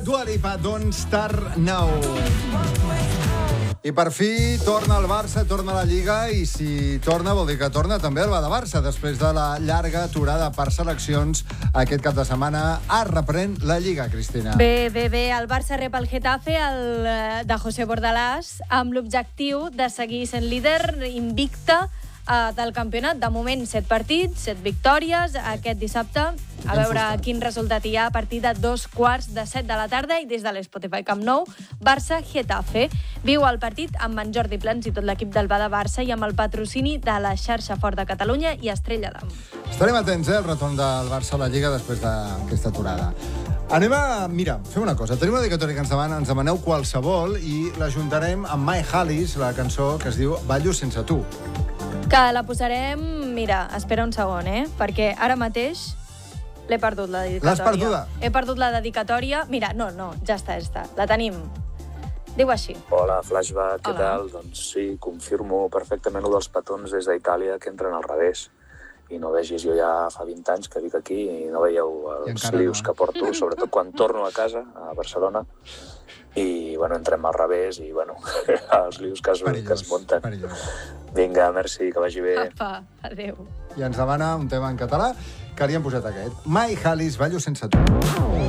Dua Lipa, Don't Start Now. I per fi torna el Barça, torna la Lliga, i si torna vol dir que torna també el Barça. Després de la llarga aturada per seleccions, aquest cap de setmana es reprèn la Lliga, Cristina. Bé. El Barça rep el Getafe, el de José Bordalás, amb l'objectiu de seguir sent líder invicte del campionat. De moment, 7 partits, 7 victòries. Aquest dissabte, a veure quin resultat hi ha a partir de 7:15 de la tarda, i des de l'Spotify Camp Nou, Barça-Getafe. Viu el partit amb en Jordi Plans i tot l'equip del Barça i amb el patrocini de la xarxa Fort de Catalunya i Estrella d'Am. Estarem atents, al retorn del Barça a la Lliga després d'aquesta aturada. Fem una cosa. Tenim una dedicatòria que ens demaneu qualsevol i l'ajuntarem amb My Hollis, la cançó que es diu Ballo sense tu. Que la posarem... Mira, espera un segon, perquè ara mateix l'he perdut, la dedicatòria. L'has perduda? He perdut la dedicatòria. Mira, no, ja està. La tenim. Diu així. Hola, Flashback, què tal? Doncs sí, confirmo perfectament el dels petons des d'Itàlia que entren al revés. I no vegis, jo ja fa 20 anys que vic aquí i no veieu els lius que porto, sobretot quan torno a casa, a Barcelona. I, entrem al revés i, els lius que es munten. Vinga, merci, que vagi bé. Apa, adéu. I ens demana un tema en català, que li hem posat aquest. My Hollis, Ballo sense tu.